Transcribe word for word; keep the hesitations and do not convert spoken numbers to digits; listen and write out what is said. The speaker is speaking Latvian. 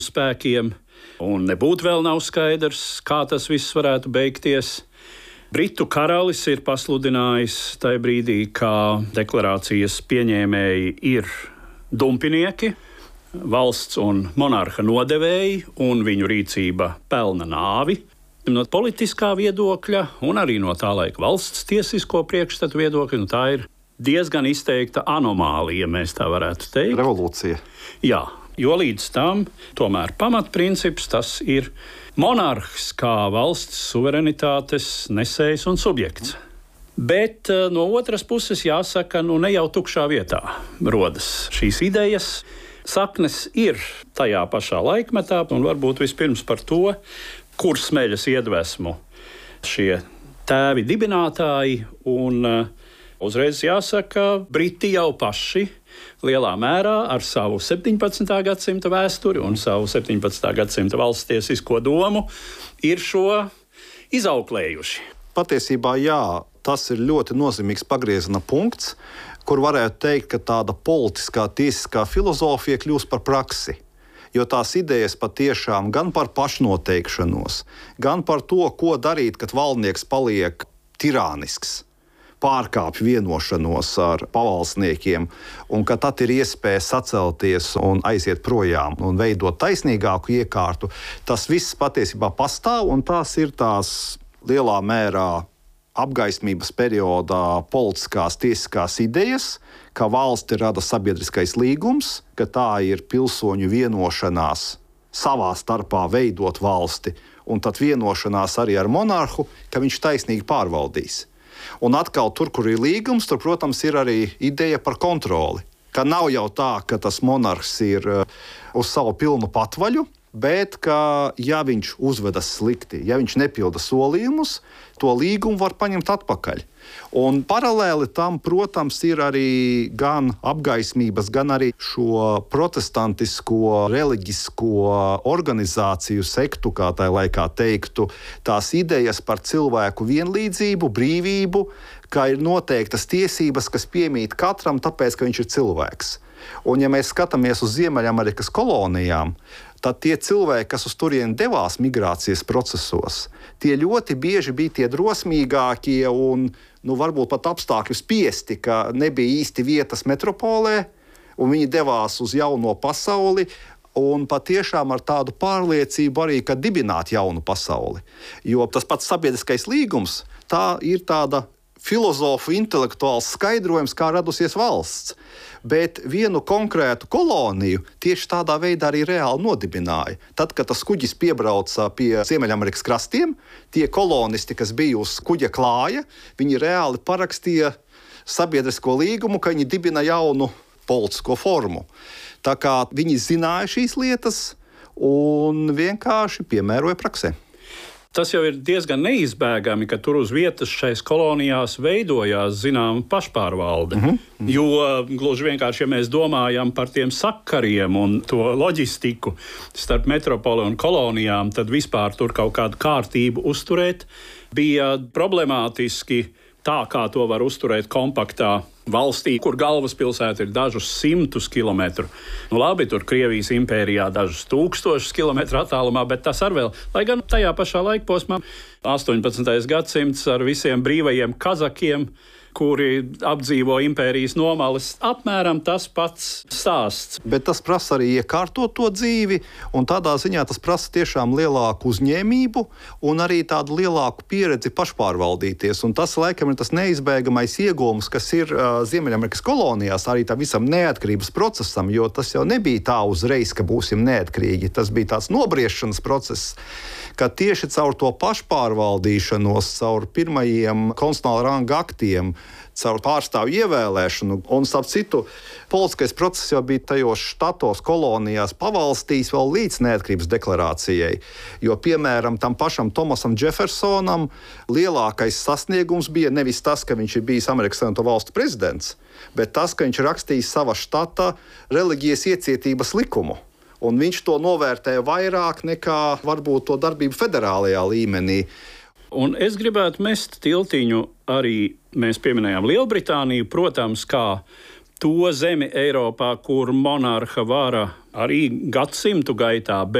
spēkiem, un nebūtu vēl nav skaidrs, kā tas viss varētu beigties. Britu karalis ir pasludinājis tajā brīdī, ka deklarācijas pieņēmēji ir dumpinieki, valsts un monarha nodevēji, un viņu rīcība pelna nāvi. No politiskā viedokļa un arī no tā laika valsts tiesisko priekšstatu viedokļa, nu tā ir diezgan izteikta anomālija, mēs tā varētu teikt. Revolūcija. Jā, jo līdz tam tomēr pamatprincips tas ir monarhs kā valsts suverenitātes nesējs un subjekts. Bet no otras puses jāsaka, nu ne jau tukšā vietā rodas šīs idejas. Saknes ir tajā pašā laikmetā, un varbūt vispirms par to, kur smeļas iedvesmu šie tēvi dibinātāji. Un uzreiz jāsaka, Briti jau paši lielā mērā ar savu septiņpadsmitā gadsimta vēsturi un savu septiņpadsmitā gadsimta valsts tiesisko domu ir šo izauklējuši. Patiesībā jā, tas ir ļoti nozīmīgs pagrieziena punkts, kur varētu teikt, ka tāda politiskā, tiesiskā filozofija kļūst par praksi. Jo tās idejas patiešām gan par pašnoteikšanos, gan par to, ko darīt, kad valdnieks paliek tirānisks, pārkāpj vienošanos ar pavalsniekiem, un ka tad ir iespēja sacelties un aiziet projām un veidot taisnīgāku iekārtu. Tas viss patiesībā pastāv, un tās ir tās lielā mērā apgaismības periodā politiskās, tiesiskās idejas, ka valsti rada sabiedriskais līgums, ka tā ir pilsoņu vienošanās savā starpā veidot valsti, un tad vienošanās arī ar monarhu, ka viņš taisnīgi pārvaldīs. Un atkal tur, kur ir līgums, tur, protams, ir arī ideja par kontroli. Ka nav jau tā, ka tas monarhs ir uz savu pilnu patvaļu, bet ka, ja viņš uzvedas slikti, ja viņš nepilda solījumus, to līgumu var paņemt atpakaļ. Un paralēli tam, protams, ir arī gan apgaismības, gan arī šo protestantisko, reliģisko organizāciju sektu, kā tajā laikā teiktu, tās idejas par cilvēku vienlīdzību, brīvību, ka ir noteiktas tiesības, kas piemīt katram, tāpēc, ka viņš ir cilvēks. Un ja mēs skatāmies uz Ziemeļamerikas kolonijām, tad tie cilvēki, kas uz turieni devās migrācijas procesos, tie ļoti bieži bija tie drosmīgākie un, nu, varbūt pat apstākļu spiesti, ka nebija īsti vietas metropolē, un viņi devās uz jauno pasauli, un patiešām ar tādu pārliecību arī, ka dibināt jaunu pasauli. Jo tas pats sabiedriskais līgums, tā ir tāda filozofu intelektuāls skaidrojums, kā radusies valsts. Bet vienu konkrētu koloniju tieši tādā veidā arī reāli nodibināja. Tad, kad tas kuģis piebrauca pie Ziemeļamerikas krastiem, tie kolonisti, kas bija uz kuģa klāja, viņi reāli parakstīja sabiedrisko līgumu, ka viņi dibina jaunu politisko formu. Tā kā viņi zināja šīs lietas un vienkārši piemēroja praksē. Tas jau ir diezgan neizbēgami, ka tur uz vietas šais kolonijās veidojās zināma pašpārvalde. Mm -hmm. Jo gluži vienkārši, ja mēs domājam par tiem sakariem un to loģistiku starp metropoli un kolonijām, tad vispār tur kaut kādu kārtību uzturēt bija problemātiski. Tā kā to var uzturēt kompaktā valstī, kur galvaspilsēta ir dažus simtus kilometru. Nu labi, tur Krievijas impērijā dažus tūkstošus kilometru attālumā, bet tas ar vēl, lai gan tajā pašā laikposmā astoņpadsmitais gadsimts ar visiem brīvajiem kazakiem, kuri apdzīvo impērijas nomalis, apmēram tas pats stāsts. Bet tas prasa arī iekārtot to dzīvi, un tādā ziņā tas prasa tiešām lielāku uzņēmību un arī tādu lielāku pieredzi pašpārvaldīties. Un tas, laikam, ir tas neizbēgamais iegūms, kas ir uh, Ziemeļamerikas kolonijās, arī tam visam neatkarības procesam, jo tas jau nebija tā uzreiz, ka būsim neatkarīgi. Tas bija tāds nobriešanas process, ka tieši caur to pašpārvaldīšanos, caur pirmajiem konstitucionāla ranga aktiem, caur pārstāvju ievēlēšanu, un starp citu, politiskais process jau bija tajos štatos, kolonijās, pavalstīs vēl līdz neatkarības deklarācijai. Jo, piemēram, tam pašam Tomasam Džefersonam lielākais sasniegums bija nevis tas, ka viņš ir bijis Amerikas Savienoto Valstu prezidents, bet tas, ka viņš rakstījis sava štata reliģijas iecietības likumu. Un viņš to novērtēja vairāk nekā varbūt to darbību federālajā līmenī. Un es gribētu mest tiltiņu arī, mēs pieminējām Lielbritāniju, protams, kā to zemi Eiropā, kur monarha vara arī gadsimtu gaitā